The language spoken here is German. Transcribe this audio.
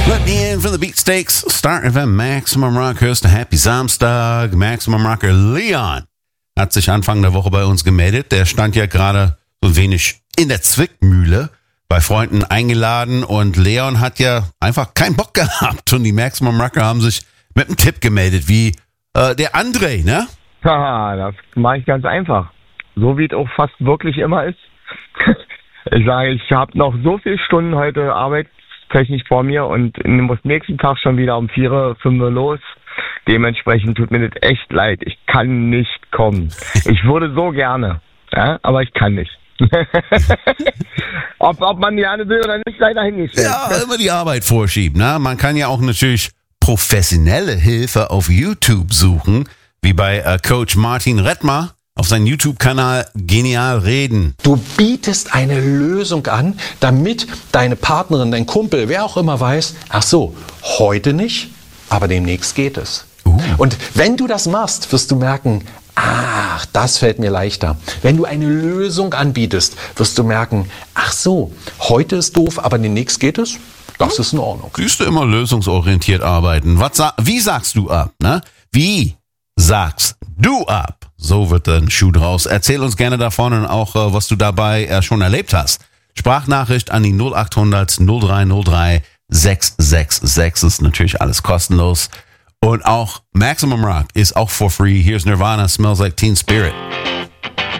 Let me in from the Beatsteaks. Starting FM Maximum Rock. Hörst du Happy Samstag. Maximum Rocker Leon hat sich Anfang der Woche bei uns gemeldet. Der stand ja gerade so ein wenig in der Zwickmühle, bei Freunden eingeladen, und Leon hat ja einfach keinen Bock gehabt. Und die Maximum Rocker haben sich mit einem Tipp gemeldet, wie der André, ne? Haha, das mache ich ganz einfach. So wie es auch fast wirklich immer ist. Ich sage, ich habe noch so viele Stunden heute arbeitstechnisch vor mir und muss nächsten Tag schon wieder um 4, 5 Uhr los. Dementsprechend tut mir das echt leid. Ich kann nicht kommen. Ich würde so gerne, ja, aber ich kann nicht. ob man gerne will oder nicht, sei dahingestellt. Ja, immer die Arbeit vorschieben. Ne? Man kann ja auch natürlich professionelle Hilfe auf YouTube suchen, wie bei Coach Martin Rettmer auf seinem YouTube-Kanal Genial Reden. Du bietest eine Lösung an, damit deine Partnerin, dein Kumpel, wer auch immer weiß, ach so, heute nicht, aber demnächst geht es. Und wenn du das machst, wirst du merken, ach, das fällt mir leichter. Wenn du eine Lösung anbietest, wirst du merken, ach so, heute ist doof, aber demnächst geht es. Das ist in Ordnung. Siehst du, immer lösungsorientiert arbeiten. Wie sagst du ab? Ne? Wie sagst du ab? So wird ein Schuh draus. Erzähl uns gerne davon und auch, was du dabei schon erlebt hast. Sprachnachricht an die 0800 0303 666. Ist natürlich alles kostenlos. Und auch Maximum Rock ist auch for free. Here's Nirvana, Smells Like Teen Spirit.